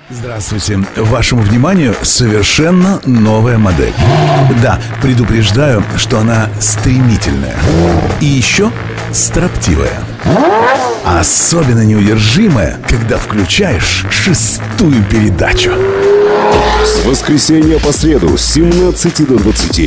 Здравствуйте. Вашему вниманию совершенно новая модель. Да, предупреждаю, что она стремительная. И еще строптивая. Особенно неудержимая, когда включаешь шестую передачу. С воскресенья по среду с 17 до 20.